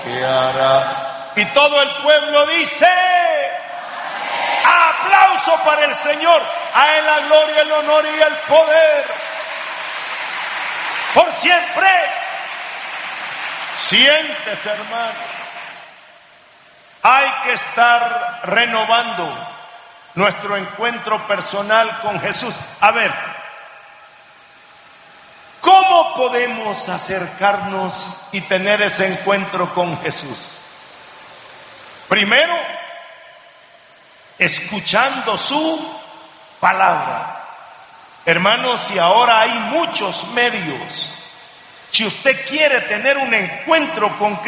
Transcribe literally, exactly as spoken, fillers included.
¿Qué hará? Y todo el pueblo dice: aplauso para el Señor, a Él la gloria, el honor y el poder por siempre. Siéntese, hermano. Hay que estar renovando nuestro encuentro personal con Jesús. A ver, ¿cómo podemos acercarnos y tener ese encuentro con Jesús? Primero, escuchando su palabra. Hermanos, y ahora hay muchos medios. Si usted quiere tener un encuentro con Cristo,